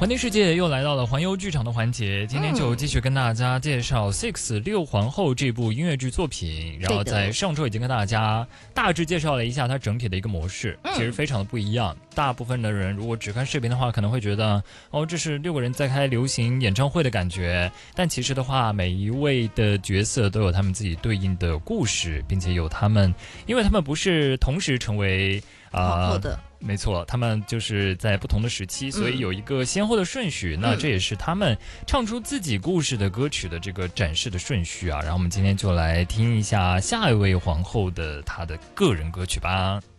环听世界又来到了环游剧场的环节，今天就继续跟大家介绍《Six 六皇后》这部音乐剧作品。然后在上周已经跟大家大致介绍了一下它整体的一个模式，其实非常的不一样。大部分的人如果只看视频的话，可能会觉得这是6个人在开流行演唱会的感觉。但其实的话，每一位的角色都有他们自己对应的故事，并且有他们，因为他们不是同时成为皇后的。 没错，他们就是在不同的时期，所以有一个先后的顺序。那这也是他们唱出自己故事的歌曲的这个展示的顺序啊。然后我们今天就来听一下下一位皇后的她的个人歌曲吧。